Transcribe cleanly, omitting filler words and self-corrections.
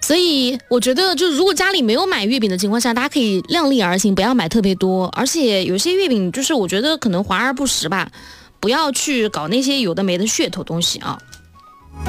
所以我觉得，就如果家里没有买月饼的情况下，大家可以量力而行，不要买特别多。而且有些月饼就是我觉得可能华而不实吧，不要去搞那些有的没的噱头东西啊。